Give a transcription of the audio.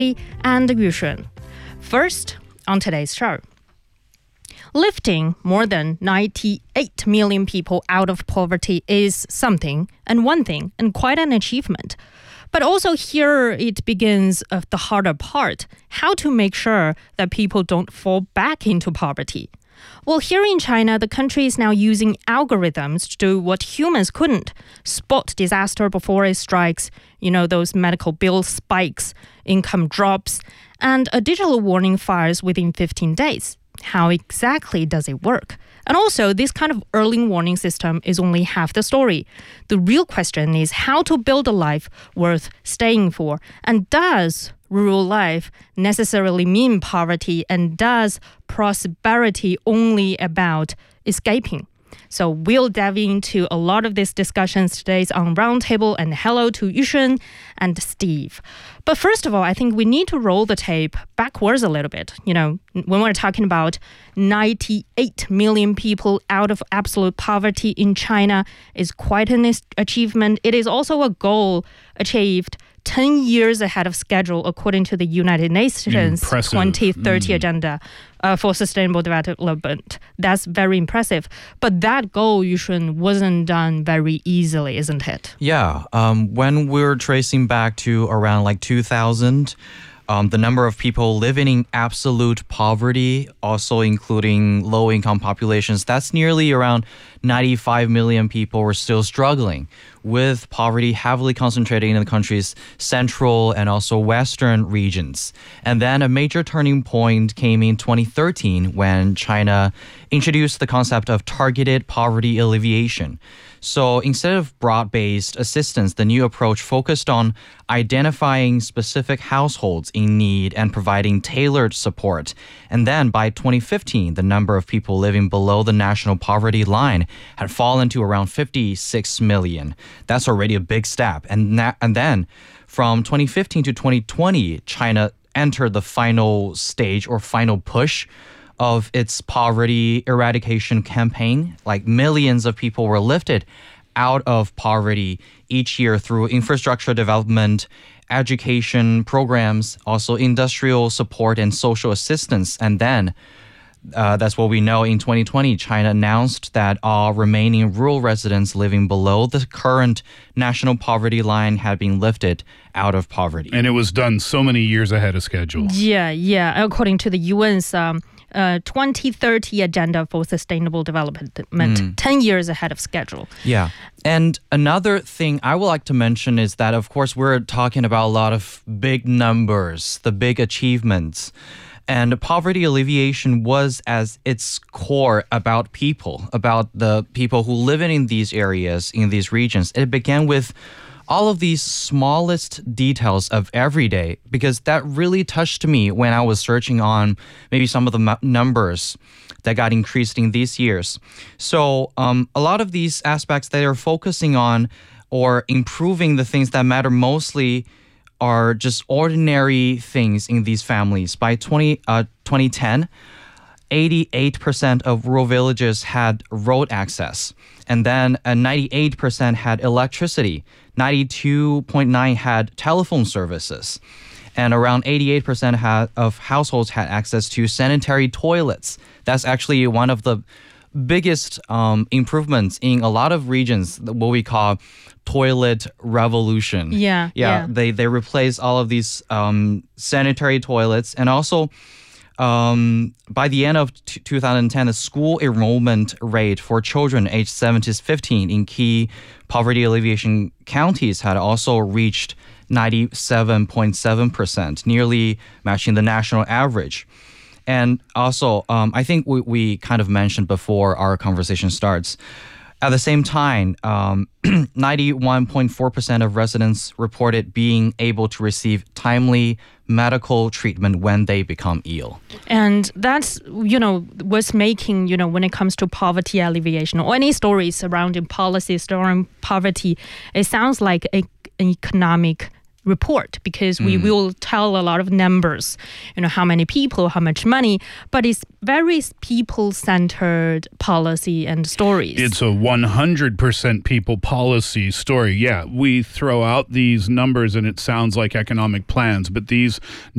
and Yushun. First, on today's show. Lifting more than 98 million people out of poverty is something, and one thing, and quite an achievement. But also here it begins of the harder part, how to make sure that people don't fall back into poverty. Well, here in China, the country is now using algorithms to do what humans couldn't. Spot disaster before it strikes, those medical bill spikes, income drops, and a digital warning fires within 15 days. How exactly does it work? And also, this kind of early warning system is only half the story. The real question is how to build a life worth staying for. And does rural life necessarily mean poverty? And does prosperity only about escaping? So we'll dive into a lot of these discussions today on Roundtable, and hello to Yushun and Steve. But first of all, I think we need to roll the tape backwards a little bit. When we're talking about 98 million people out of absolute poverty in China is quite an achievement. It is also a goal achieved 10 years ahead of schedule, according to the United Nations 2030 agenda for sustainable development. That's very impressive. But that goal, Yushun, wasn't done very easily, isn't it? Yeah. When we're tracing back to around 2000, the number of people living in absolute poverty, also including low-income populations, that's nearly around 95 million people were still struggling with poverty heavily concentrated in the country's central and also western regions. And then a major turning point came in 2013 when China introduced the concept of targeted poverty alleviation. So instead of broad-based assistance, the new approach focused on identifying specific households in need and providing tailored support. And then by 2015, the number of people living below the national poverty line had fallen to around 56 million. That's already a big step. And then from 2015 to 2020, China entered the final stage or final push of its poverty eradication campaign. Millions of people were lifted out of poverty each year through infrastructure development, education programs, also industrial support and social assistance. And then that's what we know in 2020, China announced that all remaining rural residents living below the current national poverty line had been lifted out of poverty. And it was done so many years ahead of schedule. Yeah. According to the UN's 2030 agenda for sustainable development, 10 years ahead of schedule. Yeah. And another thing I would like to mention is that, of course, we're talking about a lot of big numbers, the big achievements. And poverty alleviation was as its core about people, about the people who live in these areas, in these regions. It began with all of these smallest details of every day, because that really touched me when I was searching on maybe some of the numbers that got increased in these years. So a lot of these aspects that are focusing on or improving the things that matter mostly are just ordinary things in these families. By 2010, 88% of rural villages had road access, and then 98% had electricity, 92.9% had telephone services, and around 88% of households had access to sanitary toilets. That's actually one of the biggest improvements in a lot of regions, what we call toilet revolution. Yeah. They replace all of these sanitary toilets, and also by the end of 2010, the school enrollment rate for children aged 7 to 15 in key poverty alleviation counties had also reached 97.7%, nearly matching the national average. And also, I think we kind of mentioned before our conversation starts, at the same time, 91.4% of residents reported being able to receive timely medical treatment when they become ill. And that's, what's making, when it comes to poverty alleviation or any stories surrounding policies around poverty, it sounds like an economic report, because we will tell a lot of numbers, how many people, how much money, but it's very people-centered policy and stories. It's a 100% people policy story. Yeah, we throw out these numbers and it sounds like economic plans, but these